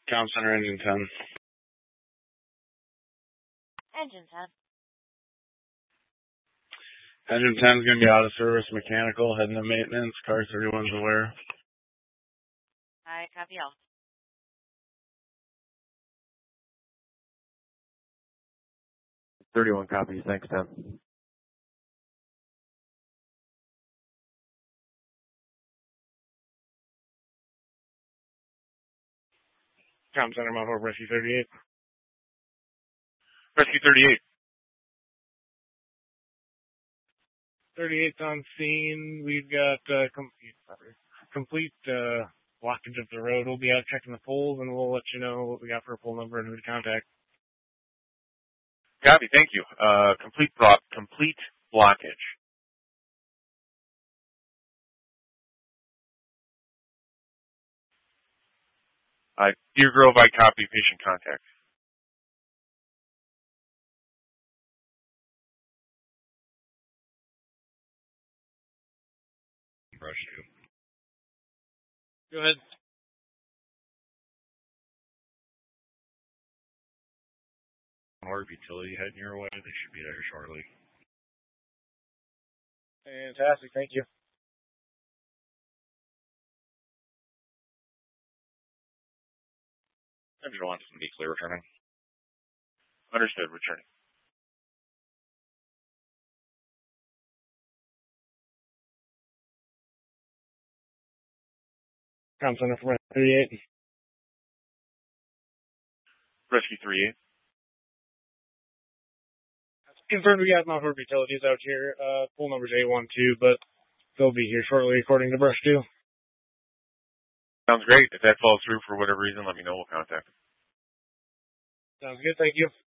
Comm Center, Engine 10. Engine 10. Engine 10 is going to be out of service, mechanical, heading to maintenance. Car 31's aware. I copy all. .31 copies. Thanks, Tim. Comm Center, Mount Hope, Rescue 38. Rescue 38. 38's on scene. We've got complete blockage of the road. We'll be out checking the poles, and we'll let you know what we got for a pole number and who to contact. Copy, thank you. Complete blockage. Deer Grove, I copy patient contact. Brush you. Go ahead. Hard utility heading your way. They should be there shortly. Fantastic. Thank you. Engine 1 to be clear returning. Understood, returning. Comm Center from 38. Rescue 38. Confirmed we got Mount Hope utilities out here. Pool number's A12, but they'll be here shortly according to Brush 2. Sounds great. If that falls through for whatever reason, let me know. We'll contact them. Sounds good. Thank you.